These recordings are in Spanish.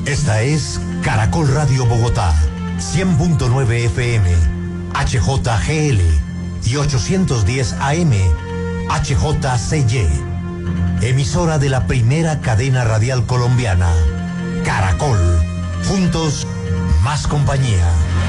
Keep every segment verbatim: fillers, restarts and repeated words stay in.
Esta es Caracol Radio Bogotá, cien punto nueve F M, H J G L y ochocientos diez A M, H J C Y. Emisora de la primera cadena radial colombiana, Caracol. Juntos, más compañía.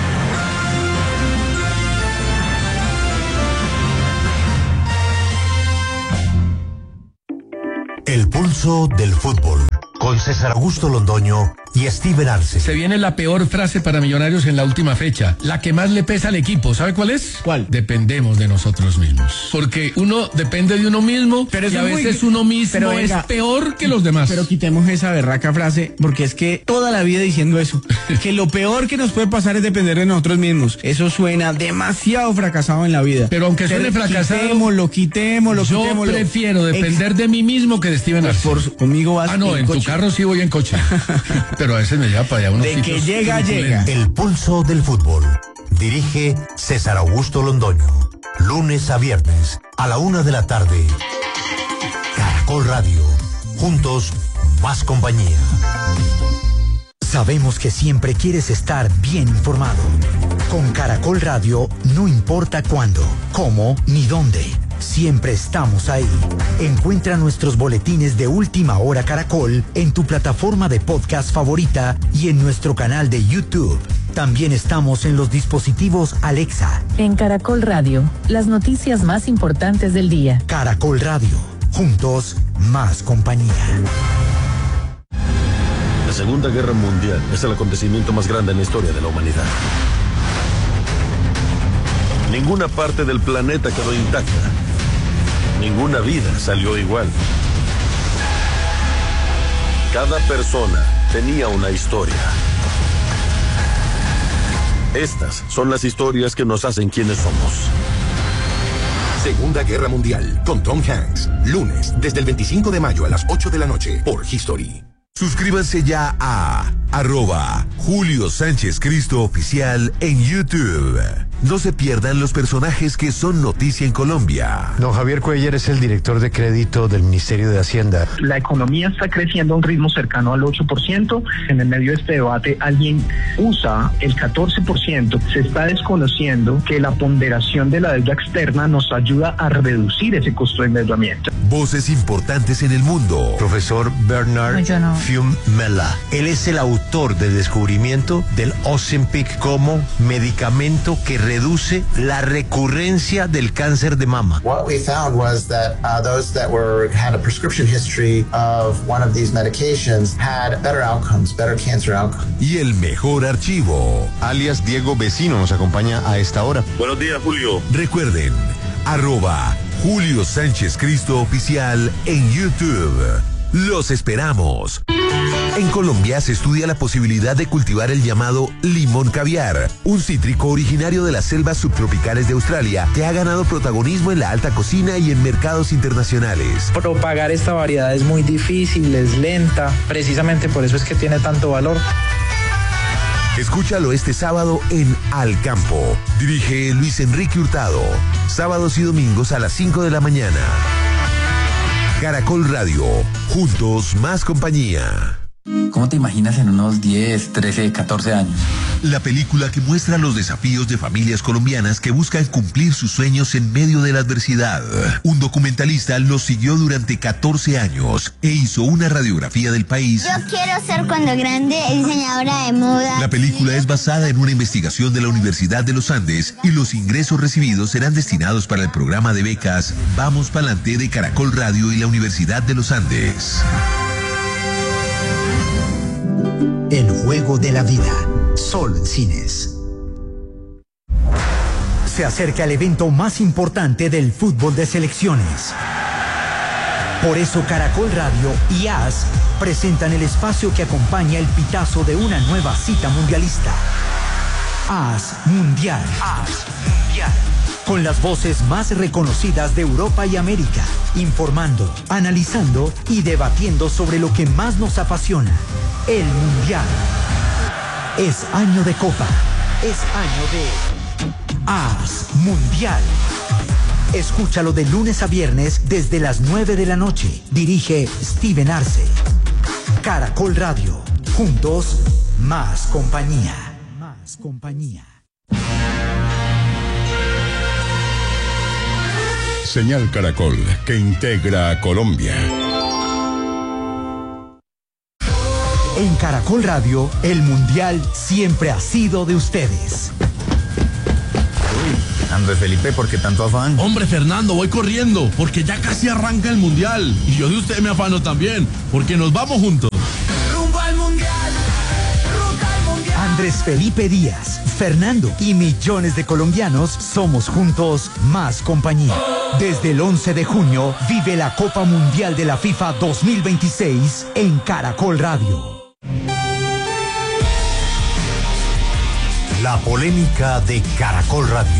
El pulso del fútbol, con César Augusto Londoño y Steven Arce. Se viene la peor frase para Millonarios en la última fecha, la que más le pesa al equipo. ¿Sabe cuál es? ¿Cuál? Dependemos de nosotros mismos. Porque uno depende de uno mismo, pero y a veces muy... uno mismo pero, venga, es peor que los demás. Pero quitemos esa berraca frase, porque es que toda la vida diciendo eso, que lo peor que nos puede pasar es depender de nosotros mismos. Eso suena demasiado fracasado en la vida. Pero aunque suene fracasado, quitémoslo, quitémoslo, yo quitémoslo. prefiero depender Ex... de mí mismo que de Steven Arce. Pues por, conmigo vas Ah, no, en, en tu carro sí voy en coche. Pero a veces me lleva para allá unos de que llega, llega. El pulso del fútbol. Dirige César Augusto Londoño. Lunes a viernes, a la una de la tarde. Caracol Radio. Juntos, más compañía. Sabemos que siempre quieres estar bien informado. Con Caracol Radio, no importa cuándo, cómo ni dónde. Siempre estamos ahí. Encuentra nuestros boletines de Última Hora Caracol en tu plataforma de podcast favorita y en nuestro canal de YouTube. También estamos en los dispositivos Alexa. En Caracol Radio, las noticias más importantes del día. Caracol Radio. Juntos, más compañía. La Segunda Guerra Mundial es el acontecimiento más grande en la historia de la humanidad. Ninguna parte del planeta quedó intacta. Ninguna vida salió igual. Cada persona tenía una historia. Estas son las historias que nos hacen quienes somos. Segunda Guerra Mundial, con Tom Hanks. Lunes, desde el veinticinco de mayo a las ocho de la noche, por History. Suscríbanse ya a arroba Julio Sánchez Cristo Oficial en YouTube. No se pierdan los personajes que son noticia en Colombia. Don Javier Cuellar es el director de crédito del Ministerio de Hacienda. La economía está creciendo a un ritmo cercano al ocho por ciento. En el medio de este debate, alguien usa el catorce por ciento. Se está desconociendo que la ponderación de la deuda externa nos ayuda a reducir ese costo de endeudamiento. Voces importantes en el mundo. Profesor Bernard no, no. Fiumella. Él es el autor del descubrimiento del Ozempic como medicamento que reduce la recurrencia del cáncer de mama. What we found was that uh, those that were had a prescription history of one of these medications had better outcomes, better cancer outcomes. Y el mejor archivo. Alias Diego Vecino nos acompaña a esta hora. Buenos días, Julio. Recuerden, arroba Julio Sánchez Cristo Oficial en YouTube. Los esperamos. En Colombia se estudia la posibilidad de cultivar el llamado limón caviar, un cítrico originario de las selvas subtropicales de Australia que ha ganado protagonismo en la alta cocina y en mercados internacionales. Propagar esta variedad es muy difícil, es lenta, precisamente por eso es que tiene tanto valor. Escúchalo este sábado en Al Campo. Dirige Luis Enrique Hurtado. Sábados y domingos a las cinco de la mañana. Caracol Radio. Juntos, más compañía. ¿Cómo te imaginas en unos diez, trece, catorce años? La película que muestra los desafíos de familias colombianas que buscan cumplir sus sueños en medio de la adversidad. Un documentalista los siguió durante catorce años e hizo una radiografía del país. Yo quiero ser cuando grande diseñadora de moda. La película es basada en una investigación de la Universidad de los Andes y los ingresos recibidos serán destinados para el programa de becas Vamos Pa'lante de Caracol Radio y la Universidad de los Andes. El juego de la vida. Solo en cines. Se acerca el evento más importante del fútbol de selecciones. Por eso Caracol Radio y A S presentan el espacio que acompaña el pitazo de una nueva cita mundialista. A S Mundial. A S Mundial. Con las voces más reconocidas de Europa y América, informando, analizando y debatiendo sobre lo que más nos apasiona, el Mundial. Es año de Copa, es año de A S Mundial. Escúchalo de lunes a viernes desde las nueve de la noche. Dirige Steven Arce. Caracol Radio. Juntos, más compañía. Más compañía. Señal Caracol, que integra a Colombia. En Caracol Radio, el Mundial siempre ha sido de ustedes. Andrés Felipe, ¿por qué tanto afán? Hombre, Fernando, voy corriendo, porque ya casi arranca el Mundial. Y yo de usted me afano también, porque nos vamos juntos. ¡Rumbo al Mundial! ¡Rumbo al Mundial! Andrés Felipe Díaz, Fernando y millones de colombianos somos juntos más compañía. Desde el once de junio, vive la Copa Mundial de la FIFA dos mil veintiséis en Caracol Radio. La polémica de Caracol Radio.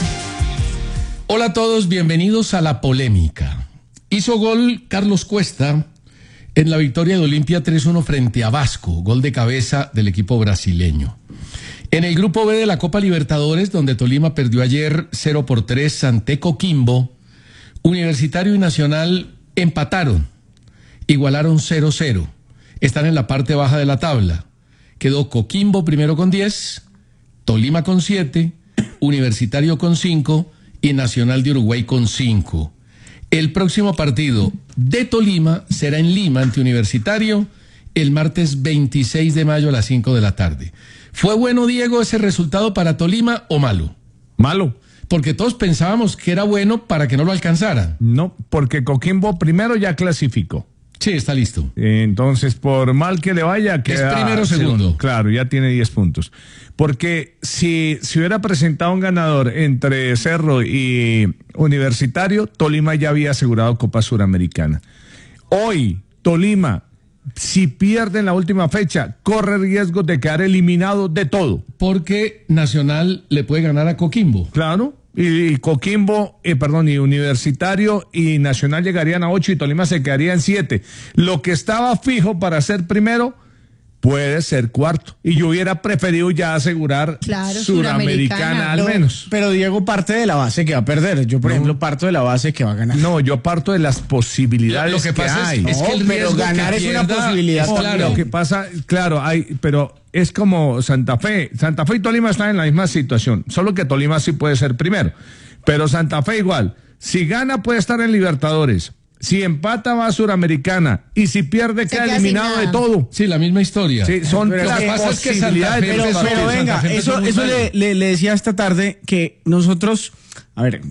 Hola a todos, bienvenidos a La Polémica. Hizo gol Carlos Cuesta en la victoria de Olimpia tres uno frente a Vasco, gol de cabeza del equipo brasileño. En el grupo B de la Copa Libertadores, donde Tolima perdió ayer cero por tres ante Coquimbo, Universitario y Nacional empataron, igualaron cero cero. Están en la parte baja de la tabla. Quedó Coquimbo primero con diez, Tolima con siete, Universitario con cinco y Nacional de Uruguay con cinco. El próximo partido de Tolima será en Lima ante Universitario el martes veintiséis de mayo a las cinco de la tarde. ¿Fue bueno, Diego, ese resultado para Tolima o malo? Malo. Porque todos pensábamos que era bueno para que no lo alcanzaran. No, porque Coquimbo primero ya clasificó. Sí, está listo. Entonces, por mal que le vaya, queda es primero o segundo. segundo. Claro, ya tiene diez puntos. Porque si se si hubiera presentado un ganador entre Cerro y Universitario, Tolima ya había asegurado Copa Suramericana. Hoy, Tolima, si pierde en la última fecha, corre riesgo de quedar eliminado de todo. Porque Nacional le puede ganar a Coquimbo. Claro. Y, y Coquimbo, eh, perdón, y Universitario y Nacional llegarían a ocho y Tolima se quedaría en siete. Lo que estaba fijo para ser primero puede ser cuarto. Y yo hubiera preferido ya asegurar claro, Suramericana, Suramericana al menos. Pero Diego parte de la base que va a perder. Yo, por no. ejemplo, parto de la base que va a ganar. No, yo parto de las posibilidades lo que, que pasa hay. Es, es que el no, pero ganar es una posibilidad. Es claro. Lo que pasa, claro, hay, pero es como Santa Fe. Santa Fe y Tolima están en la misma situación, solo que Tolima sí puede ser primero. Pero Santa Fe igual. Si gana puede estar en Libertadores. Si empata va a Suramericana y si pierde queda, queda eliminado de todo. Sí, la misma historia. Sí, son pero las posibilidades. Es que Santa Fe, pero, pero, pero venga, eso, eso le, le, le decía esta tarde que nosotros, a ver,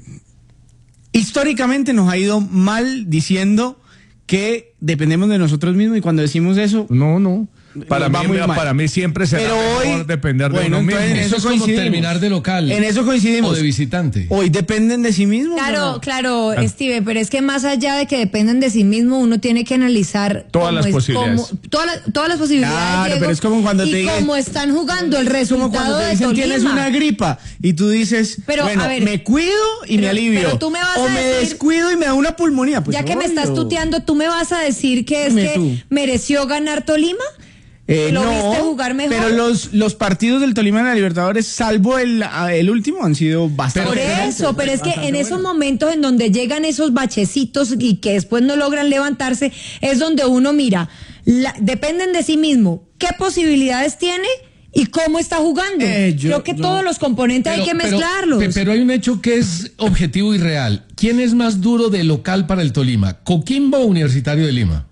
históricamente nos ha ido mal diciendo que dependemos de nosotros mismos y cuando decimos eso, no, no. Para mí, para mí siempre será pero mejor hoy, depender bueno, de uno mismo. En eso, eso es como terminar de local. En eso coincidimos. O de visitante. Hoy dependen de sí mismos. Claro, no? claro, ah. Steve, pero es que más allá de que dependen de sí mismo, uno tiene que analizar todas las es, posibilidades. Cómo, todas, las, todas las posibilidades. Claro, Diego, pero es como cuando y te digan, cómo están jugando el resultado como te de dicen, Tolima. Tienes una gripa y tú dices, pero, bueno, a ver, me cuido y pero, me alivio. Pero tú me vas o a me decir, descuido y me da una pulmonía. Pues ya que obvio. me estás tuteando, ¿tú me vas a decir que es Dime que tú. mereció ganar Tolima? Eh, ¿Lo no, viste jugar mejor? Pero los, los partidos del Tolima en la Libertadores, salvo el, el último, han sido bastante. Por eso, pero es que en esos momentos en donde llegan esos bachecitos y que después no logran levantarse, es donde uno mira, la, dependen de sí mismo, qué posibilidades tiene y cómo está jugando. Eh, yo, Creo que yo, todos los componentes pero, hay que pero, mezclarlos. Pero hay un hecho que es objetivo y real. ¿Quién es más duro de local para el Tolima? ¿Coquimbo o Universitario de Lima?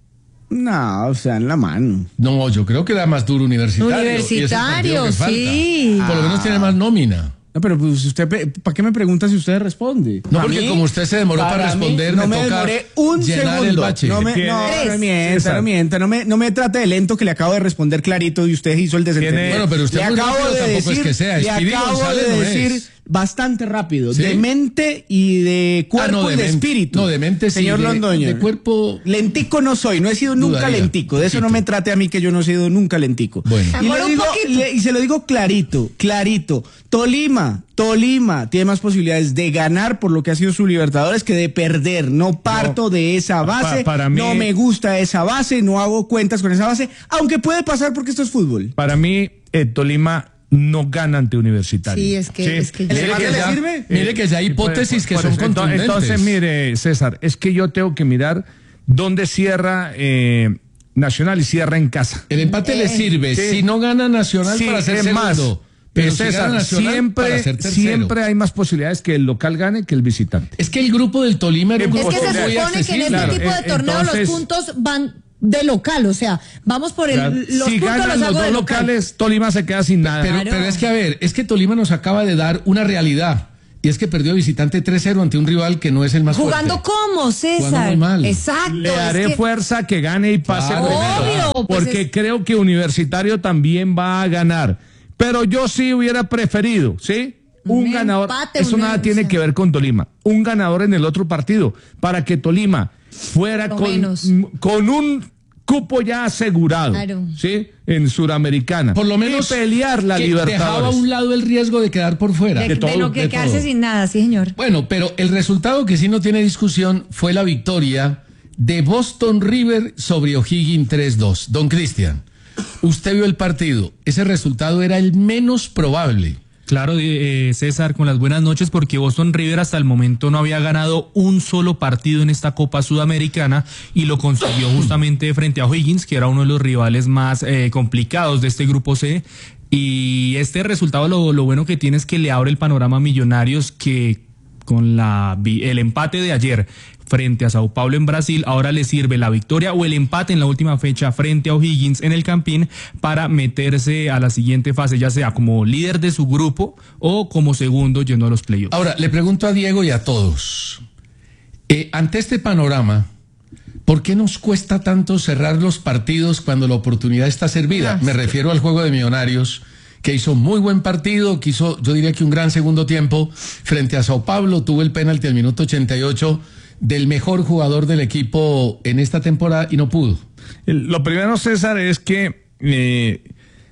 No, o sea, en la mano. No, yo creo que era más duro Universitario. Universitario, es sí. Por lo menos tiene más nómina. No, pero pues usted, ¿para qué me pregunta si usted responde? No, porque mí, como usted se demoró para, para responder, mí, no me, me toca demoré un llenar segundo. el bache. No me, no, no mienta, no mienta, no me, no me trate de lento que le acabo de responder clarito y usted hizo el desentendido. Bueno, pero usted le muy acabo rápido de tampoco decir, es que sea. Le acabo González de no decir es. bastante rápido, ¿Sí? de mente y de cuerpo ah, no, y de, de espíritu. No, de mente sí. Señor de, Londoño. De cuerpo. Lentico no soy, no he sido nunca Dudaría, lentico. De eso no me trate a mí que yo no he sido nunca lentico. Bueno. Y, le digo, le, y se lo digo clarito, clarito. Tolima, Tolima tiene más posibilidades de ganar por lo que ha sido su Libertadores que de perder. No parto no, de esa base, pa, para mí, no me gusta esa base, no hago cuentas con esa base, aunque puede pasar porque esto es fútbol. Para mí, eh, Tolima no gana ante Universitario. Sí, es que, ¿Sí? es que, mire que, ya, sirve? mire que ya hay hipótesis que pues, son pues, contundentes. Entonces, mire, César, es que yo tengo que mirar dónde cierra eh, Nacional y cierra en casa. El empate eh, le sirve. Sí. Si no gana Nacional sí, para ser segundo. Más. Pero César, si siempre, siempre hay más posibilidades que el local gane que el visitante. Es que el grupo del Tolima era un es grupo que se supone que en este claro, tipo de torneo entonces, los puntos van de local, o sea, vamos por el claro, los si puntos ganan los, los dos locales, local. Tolima se queda sin nada. Pero, claro. pero es que a ver, es que Tolima nos acaba de dar una realidad. Y es que perdió visitante tres cero ante un rival que no es el más Jugando fuerte. Jugando como, César. Jugando muy mal. Exacto. Le daré que... fuerza que gane y pase claro, primero. Obvio, porque pues es... creo que Universitario también va a ganar. Pero yo sí hubiera preferido, ¿sí? Un, un ganador. Empate, eso nada empate. Tiene que ver con Tolima. Un ganador en el otro partido. Para que Tolima fuera con, con un cupo ya asegurado, claro. ¿sí? En Suramericana. Por lo menos y pelear la Libertadores. Dejaba a un lado el riesgo de quedar por fuera. De, de, de todo, no que de quedarse todo. sin nada, sí, señor. Bueno, pero el resultado que sí no tiene discusión fue la victoria de Boston River sobre O'Higgins tres dos. Don Cristian, usted vio el partido. Ese resultado era el menos probable. Claro, eh, César, con las buenas noches, porque Boston River hasta el momento no había ganado un solo partido en esta Copa Sudamericana y lo consiguió justamente frente a O'Higgins, que era uno de los rivales más eh, complicados de este grupo C. Y este resultado lo, lo bueno que tiene es que le abre el panorama a Millonarios, que con la el empate de ayer frente a Sao Paulo en Brasil, ahora le sirve la victoria o el empate en la última fecha frente a O'Higgins en el Campín para meterse a la siguiente fase, ya sea como líder de su grupo o como segundo yendo a los playoffs. Ahora, le pregunto a Diego y a todos, eh, ante este panorama, ¿por qué nos cuesta tanto cerrar los partidos cuando la oportunidad está servida? Me refiero al juego de Millonarios, que hizo muy buen partido, que hizo, yo diría que un gran segundo tiempo frente a Sao Paulo, tuvo el penalti al minuto ochenta y ocho del mejor jugador del equipo en esta temporada y no pudo. Lo primero, César, es que eh,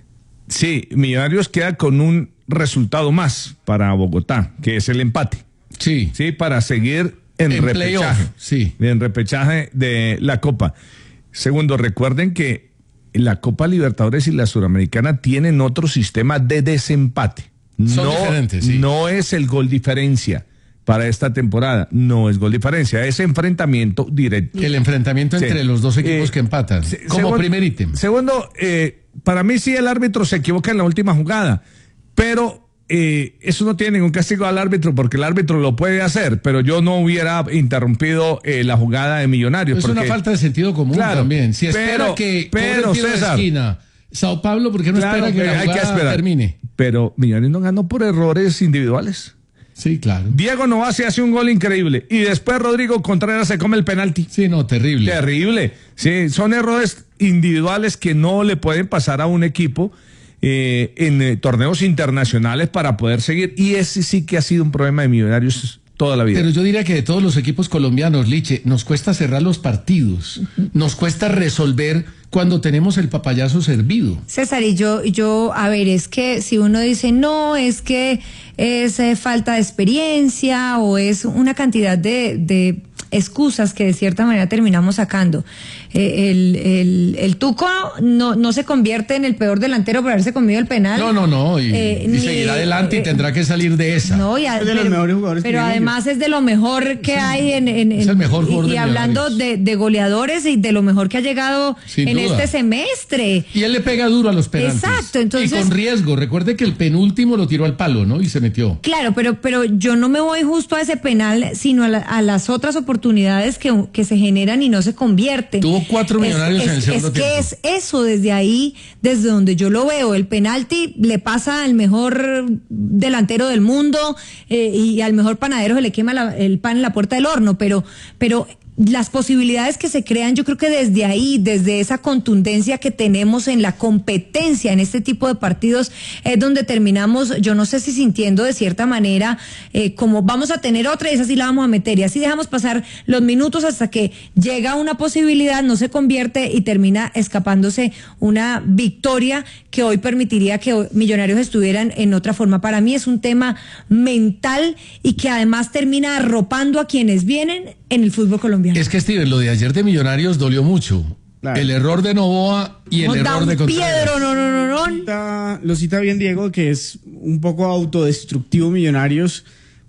sí, Millonarios queda con un resultado más para Bogotá, que es el empate. Sí. Sí, para seguir en, en repechaje. Playoff, sí. En repechaje de la Copa. Segundo, recuerden que la Copa Libertadores y la Suramericana tienen otro sistema de desempate. Son no, diferentes, sí. No es el gol diferencia. Para esta temporada no es gol diferencia, es enfrentamiento directo. El enfrentamiento sí. entre los dos equipos eh, que empatan, se, como segundo, primer ítem. Segundo, eh, para mí sí el árbitro se equivoca en la última jugada, pero eh, eso no tiene ningún castigo al árbitro porque el árbitro lo puede hacer, pero yo no hubiera interrumpido eh, la jugada de Millonarios. Es porque, una falta de sentido común claro, también. Si pero, espera que pero, tiro César, de esquina, Sao Paulo, ¿por qué no claro, espera que la hay jugada que esperar. termine? Pero Millonarios no ganó por errores individuales. Sí, claro. Diego Novasi hace un gol increíble y después Rodrigo Contreras se come el penalti. Sí, no, terrible. Terrible. Sí, son errores individuales que no le pueden pasar a un equipo eh, en eh, torneos internacionales para poder seguir. Y ese sí que ha sido un problema de Millonarios toda la vida. Pero yo diría que de todos los equipos colombianos, Liche, nos cuesta cerrar los partidos, nos cuesta resolver cuando tenemos el papayazo servido. César, y yo, yo, a ver, es que si uno dice, no, es que es eh, falta de experiencia o es una cantidad de, de excusas que de cierta manera terminamos sacando. Eh, el, el, el Tuco no, no se convierte en el peor delantero por haberse comido el penal. No, no, no, y, eh, y ni, seguirá adelante eh, y tendrá que salir de esa. No, y a, es de pero, los mejores jugadores pero además ellos. Es de lo mejor que sí, hay en, en, es el mejor jugador y, y hablando de, de goleadores y de lo mejor que ha llegado Sin en duda. Este semestre. Y él le pega duro a los penaltis. Exacto, entonces. Y con riesgo. Recuerde que el penúltimo lo tiró al palo, ¿no? Y se metió. Claro, pero, pero yo no me voy justo a ese penal, sino a, la, a las otras oportunidades que, que se generan y no se convierten. Tuvo cuatro Millonarios es, en el es, segundo es tiempo. Es que es eso, desde ahí, desde donde yo lo veo. El penalti le pasa al mejor delantero del mundo eh, y al mejor panadero se le quema la, el pan en la puerta del horno, pero, pero las posibilidades que se crean, yo creo que desde ahí, desde esa contundencia que tenemos en la competencia en este tipo de partidos, es donde terminamos, yo no sé si sintiendo de cierta manera, eh, como vamos a tener otra y esa sí la vamos a meter, y así dejamos pasar los minutos hasta que llega una posibilidad, no se convierte y termina escapándose una victoria que hoy permitiría que Millonarios estuvieran en otra forma. Para mí es un tema mental y que además termina arropando a quienes vienen en el fútbol colombiano. Es que, Steven, lo de ayer de Millonarios dolió mucho. Claro. El error de Novoa y el no, error de Contreras. Piedro, no, no, no, no. Lo cita, lo cita bien Diego, que es un poco autodestructivo Millonarios,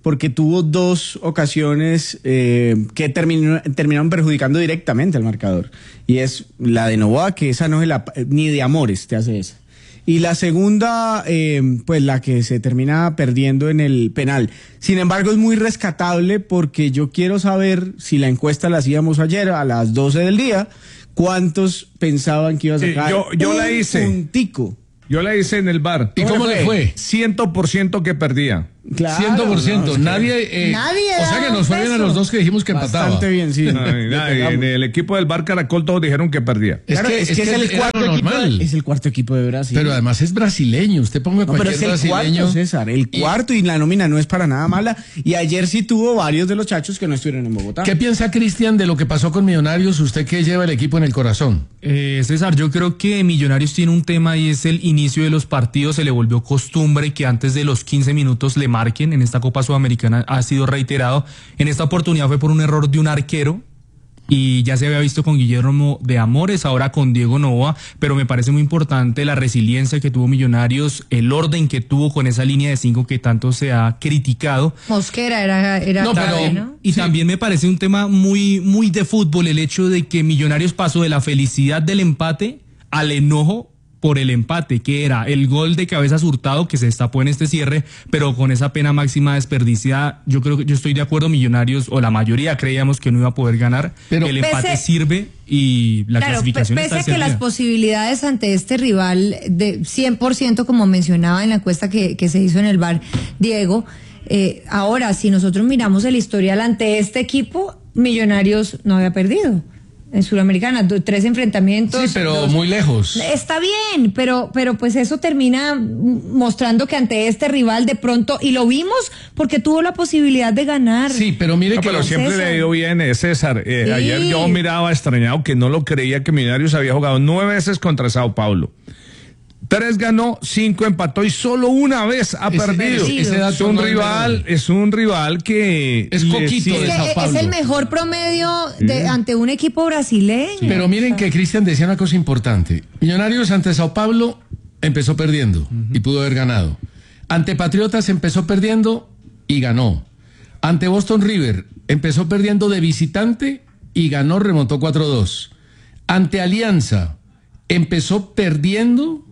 porque tuvo dos ocasiones eh, que terminó, terminaron perjudicando directamente al marcador. Y es la de Novoa, que esa no es la, ni de amores te hace esa. Y la segunda, eh, pues la que se termina perdiendo en el penal. Sin embargo, es muy rescatable porque yo quiero saber, si la encuesta la hacíamos ayer a las doce del día, ¿cuántos pensaban que iba a sacar? Sí, yo yo un la hice. puntico? Yo la hice en el bar. ¿Y cómo le fue? cien por ciento que perdía. Claro, cien por ciento. no, es que nadie, eh, nadie o sea que nos fue bien a los dos que dijimos que empataba. Bastante bien, sí. Ay, ay, en el equipo del bar Caracol todos dijeron que perdía. Es Claro, que es, es, que que es el era cuarto lo equipo normal. de, es el cuarto equipo de Brasil. Pero además es brasileño. Usted ponga no, pero cualquier es el brasileño. cuarto, César, el cuarto, y la nómina no es para nada mala. Y ayer sí tuvo varios de los chachos que no estuvieron en Bogotá. ¿Qué piensa Cristian de lo que pasó con Millonarios? Usted que lleva el equipo en el corazón. Eh, César, yo creo que Millonarios tiene un tema y es el inicio de los partidos. Se le volvió costumbre que antes de los quince minutos le marquen. En esta Copa Sudamericana ha sido reiterado. En esta oportunidad fue por un error de un arquero y ya se había visto con Guillermo de Amores, ahora con Diego Novoa, pero me parece muy importante la resiliencia que tuvo Millonarios, el orden que tuvo con esa línea de cinco que tanto se ha criticado. Mosquera era, era No, clave, pero, ¿no? y sí. También me parece un tema muy, muy de fútbol, el hecho de que Millonarios pasó de la felicidad del empate al enojo por el empate, que era el gol de Cabezas Hurtado que se destapó en este cierre, pero con esa pena máxima desperdiciada. Yo creo que yo estoy de acuerdo, Millonarios, o la mayoría creíamos que no iba a poder ganar, pero el empate pese, sirve y la claro, clasificación pese está a que servida. las posibilidades ante este rival de cien por ciento, como mencionaba en la encuesta que, que se hizo en el bar, Diego, eh, ahora, si nosotros miramos el historial ante este equipo, Millonarios no había perdido. En Sudamericana, tres enfrentamientos. Sí, pero dos. muy lejos. Está bien, pero, pero pues eso termina mostrando que ante este rival de pronto, y lo vimos porque tuvo la posibilidad de ganar. Sí, pero mire no, que... pero siempre César. le ha ido bien, eh, César. Eh, Sí. Ayer yo miraba extrañado que no lo creía que Millonarios había jugado nueve veces contra Sao Paulo. Tres ganó, cinco empató y solo una vez ha Ese- perdido. ese- ese dato es un no es rival, menor. es un rival que Es le coquito sigue- de Es, Sao que Paulo. es el mejor promedio de, ante un equipo brasileño. Pero miren que Cristian decía una cosa importante. Millonarios ante Sao Paulo empezó perdiendo y pudo haber ganado. Ante Patriotas empezó perdiendo y ganó. Ante Boston River empezó perdiendo de visitante y ganó, remontó cuatro dos. Ante Alianza empezó perdiendo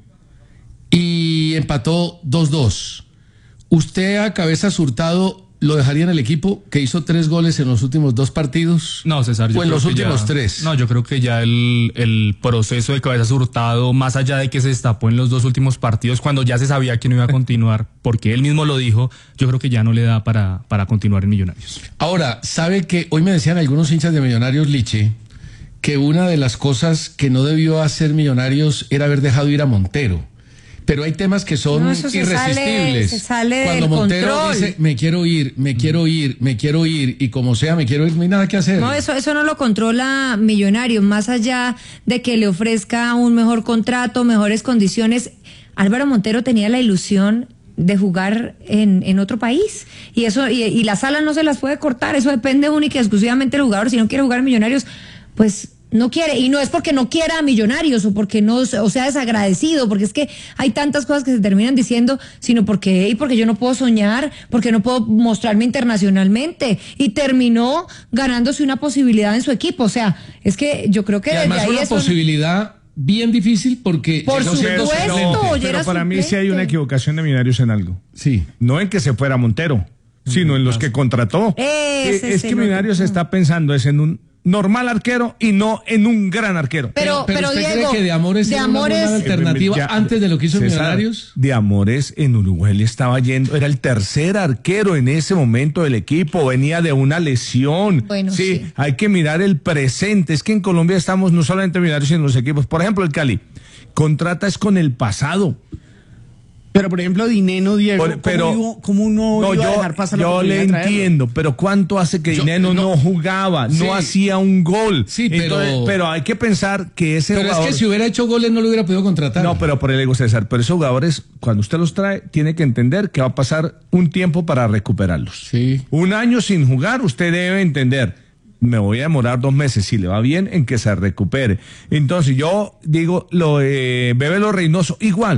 y empató dos dos. ¿Usted a Cabezas Hurtado lo dejaría en el equipo que hizo tres goles en los últimos dos partidos? No, César, yo o en creo los que últimos ya- tres. No, yo creo que ya el, el proceso de Cabezas Hurtado, más allá de que se destapó en los dos últimos partidos, cuando ya se sabía que no iba a continuar, porque él mismo lo dijo, yo creo que ya no le da para, para continuar en Millonarios. Ahora, ¿sabe que hoy me decían algunos hinchas de Millonarios, Liche, que una de las cosas que no debió hacer Millonarios era haber dejado ir a Montero? Pero hay temas que son No, eso se irresistibles. sale- se sale Cuando del Montero control. dice, me quiero ir, me quiero ir, me quiero ir, y como sea, me quiero ir, no hay nada que hacer. No, eso, eso no lo controla Millonarios, más allá de que le ofrezca un mejor contrato, mejores condiciones. Álvaro Montero tenía la ilusión de jugar en, en otro país, y eso y, y la sala no se las puede cortar, eso depende única y exclusivamente del jugador. Si no quiere jugar en Millonarios, pues no quiere, y no es porque no quiera a Millonarios o porque no, o sea desagradecido, porque es que hay tantas cosas que se terminan diciendo, sino porque, y porque yo no puedo soñar, porque no puedo mostrarme internacionalmente, y terminó ganándose una posibilidad en su equipo. O sea, es que yo creo que Y además desde ahí una eso- posibilidad bien difícil porque Por llegó siendo supuesto, suplente. ya Pero era para mí sí suplente. hay una equivocación de Millonarios en algo. Sí. No en que se fuera Montero, sino en los que contrató. Ese Eh, es es que el Millonarios otro. está pensando es en un normal arquero y no en un gran arquero. Pero, Pero, pero, ¿usted Diego, cree que de Amores de era una buena Amores, alternativa Ya- antes de lo que hizo César, Millonarios? De Amores en Uruguay le estaba yendo, era el tercer arquero en ese momento del equipo, venía de una lesión. Bueno, sí. Hay que mirar el presente. Es que en Colombia estamos no solamente Millonarios sino los equipos. Por ejemplo, el Cali contrata es con el pasado. Pero, por ejemplo, Dineno, Diego, Por- pero- ¿cómo, iba- cómo no, No, iba a yo, dejar pasar la yo le oportunidad de traerlo? entiendo, pero ¿cuánto hace que Yo- Dineno no, no- jugaba, Sí. no hacía un gol? Sí, pero- Entonces, pero hay que pensar que ese Pero jugador... es que si hubiera hecho goles no lo hubiera podido contratar. No, pero por el ego César, pero esos jugadores, cuando usted los trae, tiene que entender que va a pasar un tiempo para recuperarlos. Sí. Un año sin jugar, usted debe entender, me voy a demorar dos meses, si le va bien, en que se recupere. Entonces yo digo, lo de Bebelo Reynoso, igual.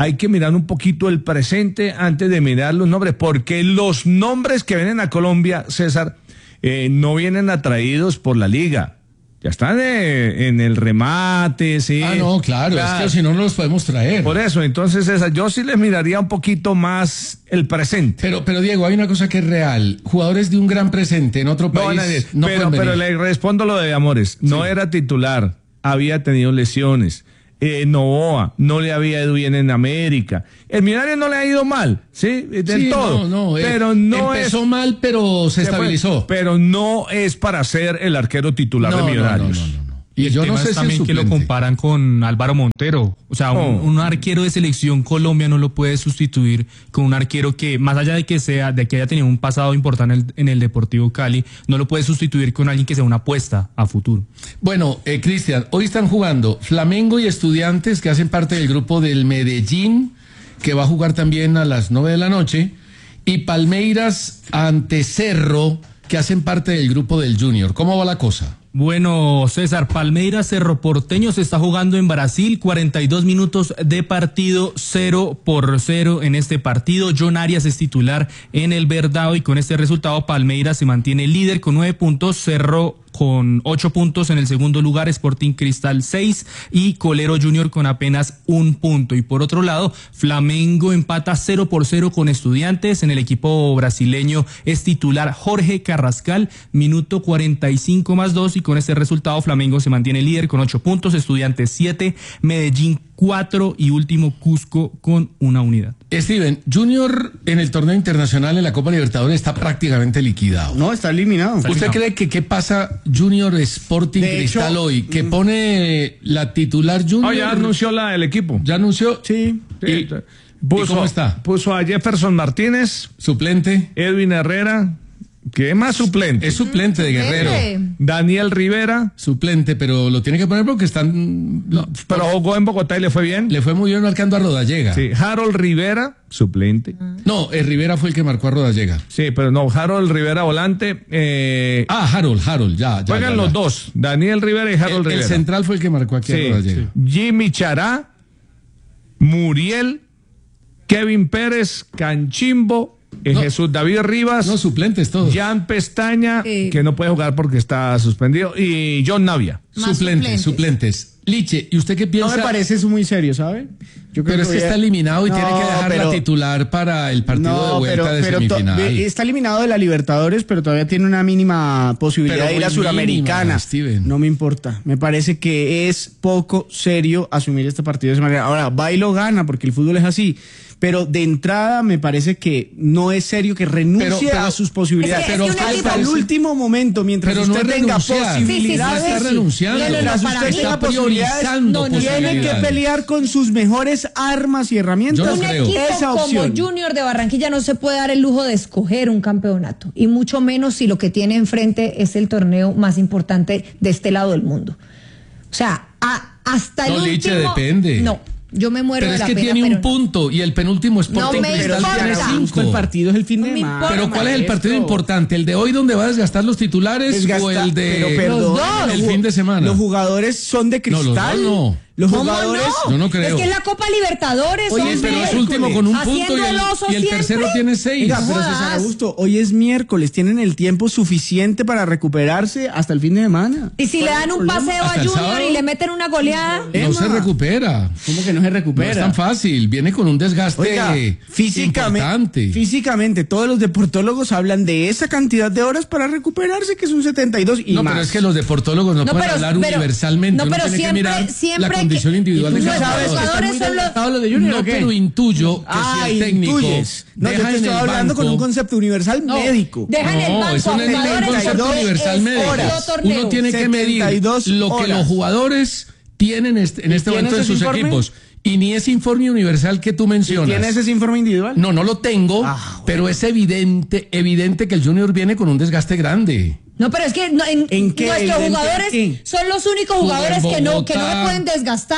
hay que mirar un poquito el presente antes de mirar los nombres, porque los nombres que vienen a Colombia, César, eh, no vienen atraídos por la liga. Ya están eh, en el remate, sí. Ah, no, claro, claro, es que si no, no los podemos traer. Por eso, entonces, esa, yo sí les miraría un poquito más el presente. Pero, pero Diego, hay una cosa que es real. Jugadores de un gran presente en otro país no, no pero, pueden pero le respondo lo de Amores. No sí. era titular, había tenido lesiones. Eh, Novoa no le había ido bien en América. El Millonarios no le ha ido mal, ¿sí? Del sí, todo. No, no, pero eh, no empezó es, mal, pero se estabilizó. Pero no es para ser el arquero titular no, de Millonarios. No, no, no, no. Y yo no sé si también que lo comparan con Álvaro Montero. O sea, un, un arquero de selección Colombia no lo puede sustituir con un arquero que, más allá de que sea, de que haya tenido un pasado importante en el, en el Deportivo Cali, no lo puede sustituir con alguien que sea una apuesta a futuro. Bueno, eh, Cristian, hoy están jugando Flamengo y Estudiantes, que hacen parte del grupo del Medellín, que va a jugar también a las nueve de la noche, y Palmeiras ante Cerro, que hacen parte del grupo del Junior. ¿Cómo va la cosa? Bueno, César, Palmeiras Cerro Porteño se está jugando en Brasil, cuarenta y dos minutos de partido, cero por cero en este partido. John Arias es titular en el Verdao y con este resultado Palmeiras se mantiene líder con nueve puntos, Cerro con ocho puntos en el segundo lugar, Sporting Cristal seis y Colero Junior con apenas un punto. Y por otro lado, Flamengo empata cero por cero con Estudiantes. En el equipo brasileño es titular Jorge Carrascal, minuto cuarenta y cinco más dos, y con este resultado Flamengo se mantiene líder con ocho puntos, Estudiantes siete, Medellín cuatro y último Cusco con una unidad. Steven, Junior en el torneo internacional en la Copa Libertadores está prácticamente liquidado. No, está eliminado. ¿Usted está cree que qué pasa Junior Sporting de Cristal hecho, hoy? Que pone la titular Junior. Oh, ya anunció la del equipo. ¿Ya anunció? Sí. ¿Y, sí. Puso, ¿y cómo está? Puso a Jefferson Martínez. Suplente. Edwin Herrera. ¿Qué más suplente? Es suplente de Guerrero. Daniel Rivera. Suplente, pero lo tiene que poner porque están... No, pero jugó en Bogotá y le fue bien. Le fue muy bien marcando a Rodallega. Sí, Harold Rivera, suplente. No, eh, Rivera fue el que marcó a Rodallega. Sí, pero no, Harold Rivera volante. Eh, ah, Harold, Harold, ya. ya juegan ya, los ya. dos, Daniel Rivera y Harold el, Rivera. El central fue el que marcó aquí sí, a Rodallega. Sí. Jimmy Chará, Muriel, Kevin Pérez, Canchimbo, eh, no, Jesús David Rivas. No, suplentes todos. Jan Pestaña, eh. que no puede jugar porque está suspendido, y John Navia. Suplentes, suplentes, suplentes. Liche, ¿y usted qué piensa? No me parece eso muy serio, ¿sabe? Yo creo pero que es que está eliminado y no, tiene que dejar pero, la titular para el partido no, de vuelta pero, de pero semifinal. To, está eliminado de la Libertadores, pero todavía tiene una mínima posibilidad pero de ir a Suramericana. Mínima, no me importa. Me parece que es poco serio asumir este partido de esa manera. Ahora, va y lo gana, porque el fútbol es así. Pero de entrada me parece que no es serio que renuncie pero, pero, a sus posibilidades. Es que, es que pero hasta el último momento, mientras pero usted no tenga renunciar. posibilidades, sí, sí, sí, está renunciando. No, no, no, mientras para usted mí, tenga está posibilidades, no, no, tiene que pelear con sus mejores armas y herramientas. Yo no un creo. equipo Esa como opción. Junior de Barranquilla no se puede dar el lujo de escoger un campeonato, y mucho menos si lo que tiene enfrente es el torneo más importante de este lado del mundo. O sea, a, hasta el no, último... Liche, depende. No. Yo me muero pero de es la que pena, tiene un pero... punto y el penúltimo Sporting no Cristal tiene cinco. El partido es el fin no de semana. Pero ¿cuál es el partido importante? ¿El de hoy donde va a desgastar los titulares Desgasta, o el de pero perdón, los dos. el fin de semana? Los jugadores son de cristal. No, los dos no. Los ¿Cómo jugadores no? Yo no creo. Es que es la Copa Libertadores. Oye, hombre. pero es último con un punto y el, y el tercero tiene seis. Oiga, pero César Augusto, hoy es miércoles, tienen el tiempo suficiente para recuperarse hasta el fin de semana. Y si le dan un paseo a Junior y le meten una goleada. No Emma. se recupera. ¿Cómo que no se recupera? No es tan fácil, viene con un desgaste Oiga, físicamente, importante. Físicamente, todos los deportólogos hablan de esa cantidad de horas para recuperarse, que es un setenta y dos y no, más. pero es que los deportólogos no, no pueden pero, hablar pero, universalmente. No, pero Uno tiene siempre, que mirar siempre la condición que, individual de cada jugador. Son los de Junior, no, pero intuyo que ah, si el técnico intuyes. No, deja yo te en estoy el hablando banco, con un concepto universal no, médico. Deja en el banco. No, eso no es ningún concepto universal médico. Uno tiene que medir lo que los jugadores tienen en este momento en sus informe? equipos. Y ni ese informe universal que tú mencionas. ¿Tienes ese informe individual? No, no lo tengo, ah, bueno. pero es evidente, evidente que el Junior viene con un desgaste grande. No, pero es que no, en, ¿En qué? nuestros jugadores ¿En son los únicos jugadores que no, que no me pueden desgastar.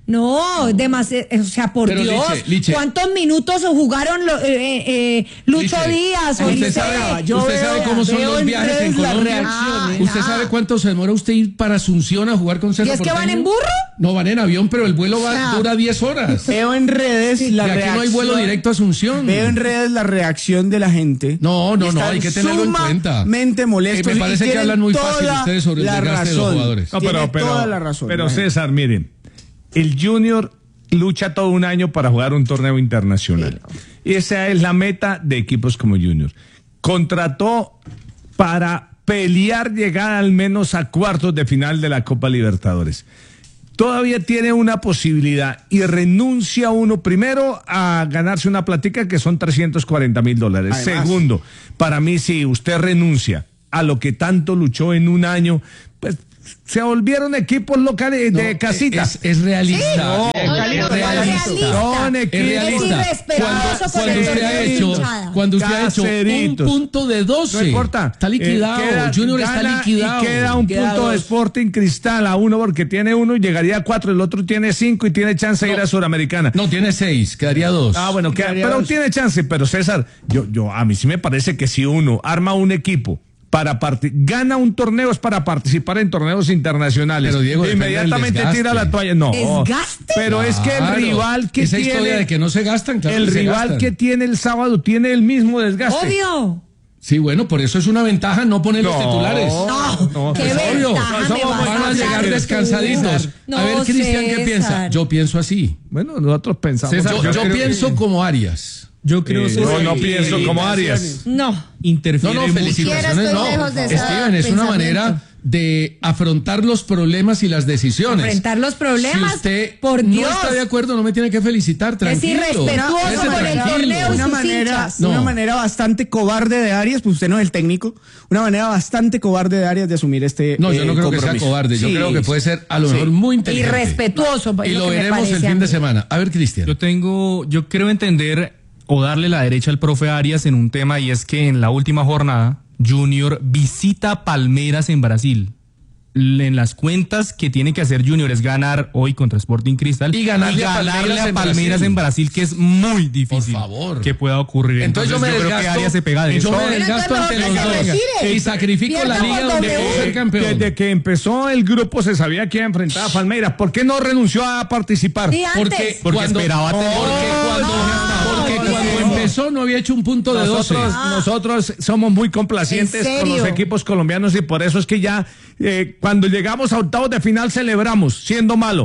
No, demasiado, o sea, por Pero, Dios, Liche, Liche. ¿cuántos minutos jugaron lo- eh, eh, Lucho Liche, Díaz? o ¿Usted Licey? sabe, Yo usted veo- sabe cómo son veo los en viajes en redes las Colombia? reacciones. ¿Usted Ah. sabe cuánto se demora usted ir para Asunción a jugar con ¿Y Cerro es que van Porteño? en burro? No, van en avión, pero el vuelo va, Ah. dura diez horas. Veo en redes la Y aquí reacción. no hay vuelo directo a Asunción. Veo en redes la reacción de la gente. No, no, no, Están hay que tenerlo en cuenta. Sumamente molestos. Eh, me parece y que tienen hablan muy toda fácil ustedes sobre el la desgaste de los razón. jugadores. No, Tiene pero, pero, toda la razón. pero la gente. César, miren, el Junior lucha todo un año para jugar un torneo internacional. Y esa es la meta de equipos como Junior. Contrató para pelear llegar al menos a cuartos de final de la Copa Libertadores. Todavía tiene una posibilidad y renuncia uno primero a ganarse una platica que son trescientos cuarenta mil dólares. Además. Segundo, para mí si usted renuncia a lo que tanto luchó en un año, pues se volvieron equipos locales de No, casita. Es, es realista. No, es, Calito, es realista. Son Es equipos. realista. Es irrespetuoso Cuando, con cuando el usted ha torneo de hecho, hinchada. cuando usted ha hecho un Caseritos. punto de doce, No importa. está liquidado. Eh, queda- Junior está gana liquidado. Y queda un Queda punto de dos. Sporting Cristal a uno porque tiene uno y llegaría a cuatro, el otro tiene cinco y tiene chance de ir a Suramericana. No, tiene seis, quedaría dos. Ah, bueno, queda- Quedaría pero dos. tiene chance. Pero César, yo, yo, a mí sí me parece que si uno arma un equipo para parti- gana un torneo es para participar en torneos internacionales. Pero, Diego, E depende inmediatamente del desgaste. tira la toalla. No. ¿Desgaste? Pero es que el Claro. rival que Esa tiene. historia de que no se gastan, claro el que se rival gastan. que tiene el sábado tiene el mismo desgaste. Obvio. Sí, bueno, por eso es una ventaja no poner los No, titulares. No, no, qué Es obvio. ventaja me Somos- vas Van a a llegar dar. descansaditos. No, a ver, Cristian, ¿qué César. piensa? Yo pienso así. Bueno, nosotros pensamos. César, Yo, yo yo creo pienso que- como Arias. Yo creo Eh, César, yo no que pienso como Arias. No. No, interfiere no, mucho. felicitaciones, estoy no. lejos de ese Steven, es una pensamiento. manera de afrontar los problemas y las decisiones. Enfrentar los problemas, Si usted por no Dios. está de acuerdo, no me tiene que felicitar, tranquilo. irrespetuoso Quédese con el tranquilo. torneo y Una sus manera, hinchas. No. una manera bastante cobarde de Arias, pues usted no es el técnico, una manera bastante cobarde de Arias de asumir este No, yo no eh, creo que sea compromiso. cobarde. Yo Sí, creo que puede ser a lo sí. mejor muy inteligente. Irrespetuoso. es Y lo que me veremos el parece a fin de mí. semana. A ver, Cristian. Yo tengo, yo creo entender o darle la derecha al profe Arias en un tema, y es que en la última jornada Junior visita Palmeiras en Brasil. L- En las cuentas que tiene que hacer Junior es ganar hoy contra Sporting Cristal Y ganarle a ganarle Palmeiras a en Palmeiras Brasil. en Brasil, que es muy difícil Por favor. que pueda ocurrir. Entonces, yo me creo que desgasto, Arias se pega de yo eso. me desgasto Bueno, ante entonces los mejor que se dos retire. y sacrifico Pierda la liga por donde W. puedo ser campeón. Desde que empezó el grupo se sabía que iba a enfrentar a Palmeiras. ¿Por qué no renunció a participar? Sí, antes. Porque, Porque cuando, esperaba tener- porque cuando, porque no, cuando no. empezó no había hecho un punto de doce. Nosotros, nosotros somos muy complacientes ¿En con los serio? equipos colombianos y por eso es que ya eh, cuando llegamos a octavos de final celebramos, siendo malo.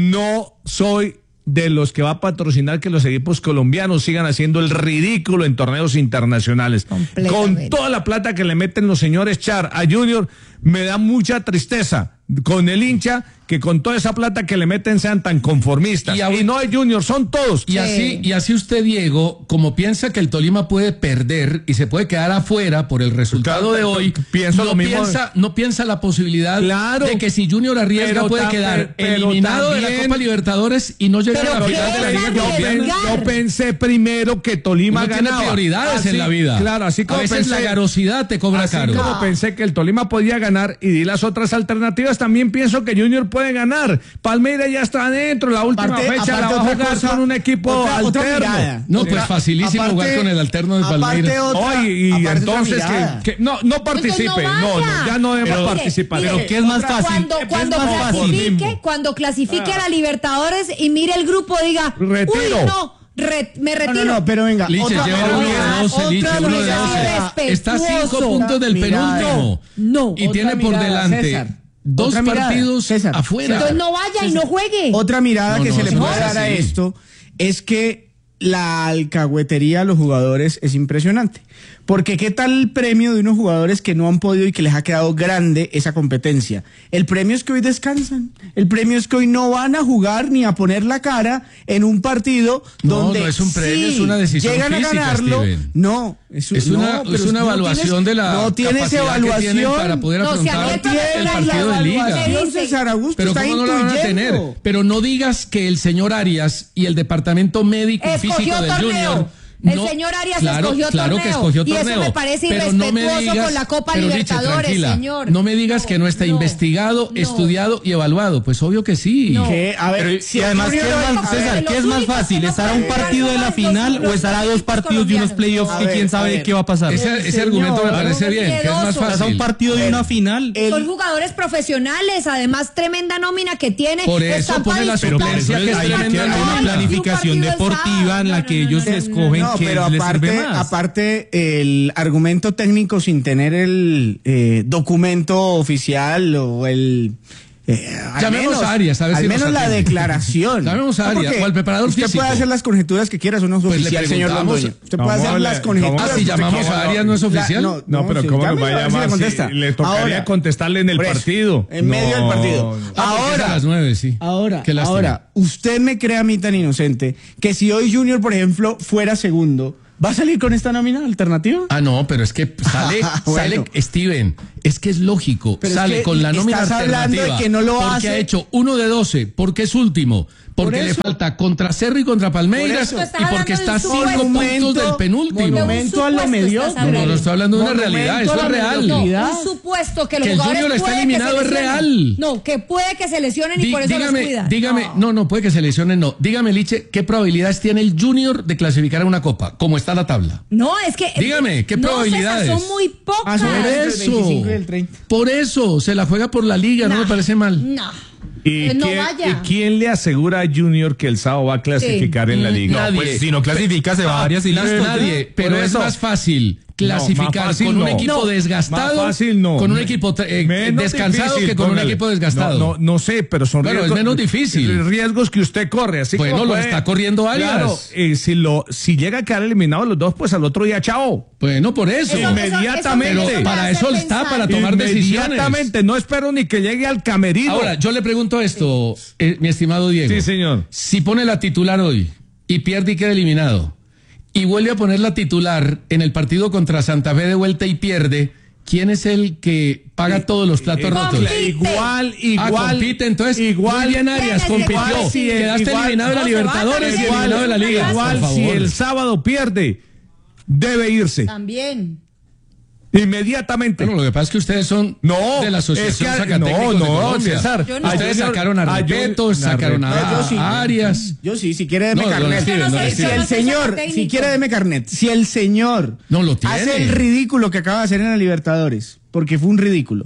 No soy de los que va a patrocinar que los equipos colombianos sigan haciendo el ridículo en torneos internacionales. Con Completamente. toda la plata que le meten los señores Char a Junior, me da mucha tristeza con el hincha que con toda esa plata que le meten sean tan conformistas. Y Y, a- no es Junior, son todos. Y así, y así usted, Diego, como piensa que el Tolima puede perder y se puede quedar afuera por el resultado Claro, de hoy, pienso no, lo mismo. piensa, no piensa la posibilidad Claro. de que si Junior arriesga Pero puede ta- quedar pero eliminado de la también- Copa Libertadores y no llegar Pero a la ¿qué final de la es Liga Yo, Colombiana. arriesgar? pen- yo pensé primero que Tolima Uno tiene ganaba. prioridades Así- en la vida. Claro, así como a veces pensé, la garosidad te cobra así caro. como pensé que el Tolima podía ganar y di las otras alternativas, también pienso que Junior puede ganar. Palmeiras ya está adentro, la última Aparte- fecha la aparte va a otra jugar cosa, con un equipo otra- otra alterno. mirada. No, Otra- pues facilísimo aparte- jugar con el alterno de aparte Palmeiras. otra- Oye, y aparte otra entonces mirada. que, que no, no participe, Entonces no no, no, vaya. ya no debe Pero- participar. mire, Pero ¿qué es más fácil? Cuando, ¿Qué es cuando más fácil? clasifique, cuando clasifique a la Libertadores y mire el grupo, diga, Retiro. uy, no, re- me No, retiro. no, no, pero venga. Liche, otra- lleva otra uno de mirada, doce, Liche, otra uno de mirada. doce. Está a cinco Respetuoso. puntos del Mirada. penúltimo. No. Y Otra tiene por mirada, delante César. dos Otra mirada, partidos César. afuera. Entonces no vaya y no juegue. Otra mirada No, que no, se le eso puede no es dar a así. esto es que la alcahuetería a los jugadores es impresionante. Porque qué tal el premio de unos jugadores que no han podido y que les ha quedado grande esa competencia. El premio es que hoy descansan. El premio es que hoy no van a jugar ni a poner la cara en un partido No, donde no es un premio, sí, es una decisión llegan física, a ganarlo. Steven. No, es, Es no, una- pero es una no evaluación tienes- de la no tienes capacidad que evaluación tienen para poder No, si afrontar aquí el tienes la partido de liga. evaluación, César Augusto, Pero está cómo no lo van a intuyendo. tener. Pero no digas que el señor Arias y el departamento médico y Escogió físico del torneo. Junior El No, señor Arias claro, escogió claro torneo. que escogió y torneo. eso me parece pero no me irrespetuoso digas, con la Copa pero, Licha, Libertadores, tranquila, señor. No me digas que no está no, investigado, no. estudiado y evaluado. Pues obvio que sí. No. Que, a ver, Pero, si y además, ¿qué es más, a ver, César, ¿qué es más fácil? ¿Estar a un partido de la final o estar a dos partidos de unos playoffs que quién sabe qué va a pasar? Ese, ese Señor, argumento me parece bien, que es más miedoso. Estás a un fácil. partido de una final. Son jugadores profesionales, además tremenda nómina que tiene. Por eso están pone para la disputar suplencia un que es partido tremenda nacional nómina. y un Planificación partido el deportiva sábado. en la No, que no, no, ellos no, escogen No, que pero les aparte, sirve más. aparte el argumento técnico sin tener el eh, documento oficial o el eh, al Llamemos menos, a Arias, a ver al si nos menos la atiende. declaración. Llamemos a No, Arias porque o al preparador usted físico. puede hacer las conjeturas que quiera, eso no es Pues le oficial, señor preguntamos- Londoño. Usted ¿Cómo puede hacer le- las cómo- conjeturas. Ah, si que usted llamamos quiera. a Arias no es oficial. La- No, pero sí, ¿cómo nos llámelo, va a ver si le llamar? contesta. Si le tocaría Ahora, contestarle en el por eso, partido. en medio del No. partido. Ah, porque es a Ahora, las nueve, sí. Ahora, Qué lástima. ahora, usted me cree a mí tan inocente que si hoy Junior, por ejemplo, fuera segundo, ¿va a salir con esta nómina alternativa? Ah, no, pero es que sale, Bueno. sale Steven, es que es lógico, Pero es sale que con la nómina estás hablando de alternativa. que no lo porque hace. ha hecho uno de doce, porque es último, porque Por le eso. falta contra Cerro y contra Palmeiras Por eso. y porque Estás está a hablando cinco de un puntos monumento- del penúltimo. monumento a lo supuesto mediocre. estás No, no, hablando. no estoy hablando de una Monumento realidad, eso a es la real. mediocridad. Un supuesto que los Que el jugadores Junior está puede que eliminado se es lesionen. real. No, que puede que se lesionen y Di- por eso dígame, los cuidan. dígame, no. no, puede que se lesionen, no. Dígame, Liche, ¿qué probabilidades tiene el Junior de clasificar a una copa? ¿Cómo está la tabla? No, es que. Dígame, ¿qué no, probabilidades? César, son muy pocas. Ah, son Por el eso, veinticinco y el treinta. por eso, se la juega por la liga, no Nah. me parece mal. No. ¿Y, Pues no quién, vaya. ¿Y quién le asegura a Junior que el sábado va a clasificar en la Mm, liga? nadie. Pues si no clasifica se va a Arias y Na- listo. Nadie, pero Por es eso. más fácil clasificar más fácil con un no. equipo No. desgastado, Más fácil no. con un equipo eh, Menos descansado difícil, que con póngale. un equipo desgastado. No, no, no sé, pero son Bueno, es riesgos, menos difícil. riesgos que usted corre. Así Bueno, como lo puede- está corriendo Arias. Claro, eh, si, lo, si llega a quedar eliminado los dos, pues al otro día, chao. Bueno, por eso. Eso- Inmediatamente. eso- eso Pero me para hace eso está, pensar. para tomar decisiones. Inmediatamente, no espero ni que llegue al camerino. Ahora, yo le pregunto esto, eh, mi estimado Diego. Sí, señor. Si pone la titular hoy y pierde y queda eliminado, y vuelve a poner la titular en el partido contra Santa Fe de vuelta y pierde, ¿quién es el que paga todos los platos rotos? Compite. Igual, igual. Ah, compite, entonces, igual. muy bien Arias, ¿Quién es el compitió. que si el- Quedaste igual- eliminado de la no se va Libertadores y también. eliminado de la Liga. Igual, por si favor. el sábado pierde, debe irse. También. Inmediatamente. Bueno, lo que pasa es que ustedes son No, de la Asociación es que- Sacatécnicos no, de no, Colombia. César, Yo no. Ustedes a Junior- sacaron a a Repeto, Junior- sacaron a, No, yo sí. a Arias. Yo sí, si quiere deme No, carnet. no, Steven, Yo no no, sé, Si Steven. yo el no soy señor, sacatécnico. si quiere deme carnet, si el señor No lo tiene. hace el ridículo que acaba de hacer en la Libertadores, porque fue un ridículo,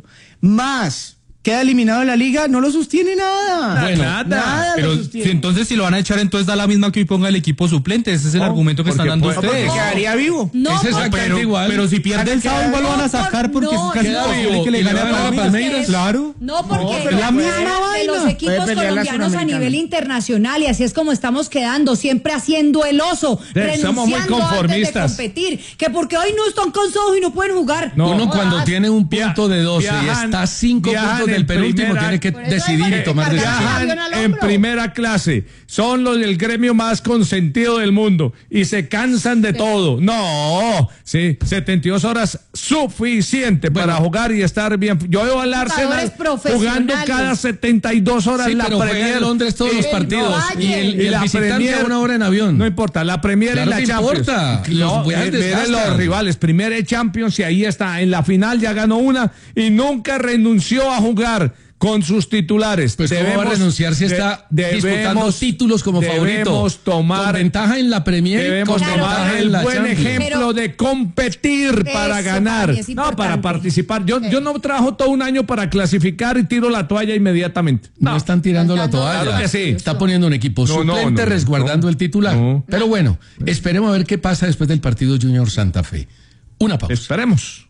más queda eliminado de la liga, no lo sostiene nada. Bueno, nada, nada Pero lo si sostiene. entonces si lo van a echar, entonces da la misma que hoy ponga el equipo suplente. Ese es el No, argumento que están porque dando puede- Porque ustedes. quedaría vivo. No, Es porque- exactamente Pero, igual. pero si pierde el sábado igual lo van a sacar porque No, es casi queda imposible vivo que le y le gane van a a ganar a Palmeiras. Palmeiras. Claro. No, porque No, pero de la misma de los vaina. equipos Puede pelear la colombianos a Sudamericana. nivel internacional y así es como estamos quedando, siempre haciendo el oso, Eh, somos muy renunciando antes de conformistas. competir, que porque hoy no están cansados y no pueden jugar. No. Uno cuando Jodas. tiene un punto de doce y Viajan- está a cinco viajan puntos del en penúltimo, primera- tiene que Por eso decidir hay y tomar que decisiones. cargar Viajan avión al en hombro. primera clase, son los del gremio más consentido del mundo y se cansan de todo. No, sí, setenta y dos horas suficiente Bueno. para jugar y estar bien. Yo veo al Arsenal Jugadores jugando profesionales. cada setenta y dos horas Sí, la pero juega Premier. en Londres todos y- los partidos no y el, y y el la visitante Premier- a una hora en avión. No importa, la Premier Claro y la que Champions. importa, los No, viajes eh, miren desgastan. los rivales, Premier y Champions y ahí está, en la final ya ganó una y nunca renunció a jugar con sus titulares. Pues cómo va a renunciar si está de- disputando debemos- títulos como favorito. Debemos tomar con ventaja en la Premier, Debemos con Claro, tomar ventaja el en la buen Champions. ejemplo Pero- de competir para Eso, ganar, papi, es no para importante. participar. Yo, yo no trabajo todo un año para clasificar y tiro la toalla inmediatamente. No, están tirando la Faltando- toalla. Claro que sí. Está poniendo un equipo No, no, suplente no, resguardando no. el titular. No. Pero bueno, esperemos a ver qué pasa después del partido Junior Santa Fe. Una pausa. Esperemos.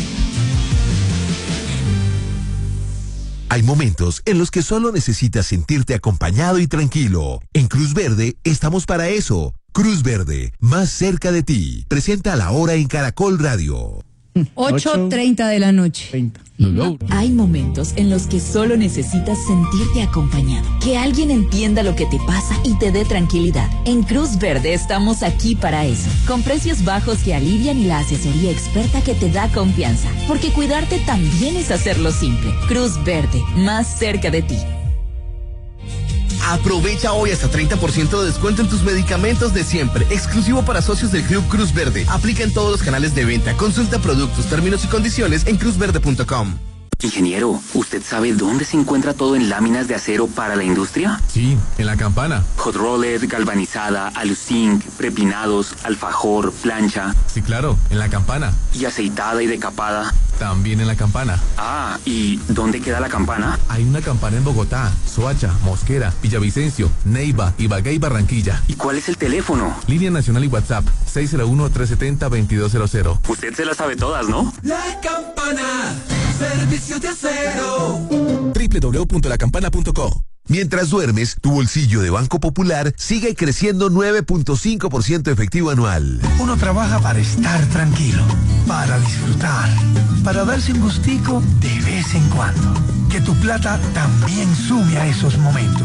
Hay momentos en los que solo necesitas sentirte acompañado y tranquilo. En Cruz Verde estamos para eso. Cruz Verde, más cerca de ti. Presenta la hora en Caracol Radio. ocho treinta de la noche. Hay momentos en los que solo necesitas sentirte acompañado, que alguien entienda lo que te pasa y te dé tranquilidad. En Cruz Verde estamos aquí para eso, con precios bajos que alivian y la asesoría experta que te da confianza, porque cuidarte también es hacerlo simple. Cruz Verde, más cerca de ti. Aprovecha hoy hasta treinta por ciento de descuento en tus medicamentos de siempre, exclusivo para socios del Club Cruz Verde. Aplica en todos los canales de venta. Consulta productos, términos y condiciones en cruz verde punto com. Ingeniero, ¿usted sabe dónde se encuentra todo en láminas de acero para la industria? Sí, en La Campana. Hot roller, galvanizada, aluzinc, prepinados, alfajor, plancha. Sí, claro, en La Campana. ¿Y aceitada y decapada? También en La Campana. Ah, ¿y dónde queda La Campana? Hay una Campana en Bogotá, Soacha, Mosquera, Villavicencio, Neiva, Ibagué y Barranquilla. ¿Y cuál es el teléfono? Línea nacional y WhatsApp, seis cero uno, tres siete cero, dos dos cero cero. Usted se las sabe todas, ¿no? La Campana, servicio de acero. doble u doble u doble u punto la campana punto co. Mientras duermes, tu bolsillo de Banco Popular sigue creciendo nueve punto cinco por ciento efectivo anual. Uno trabaja para estar tranquilo, para disfrutar, para darse un gustico de vez en cuando. Que tu plata también sume a esos momentos.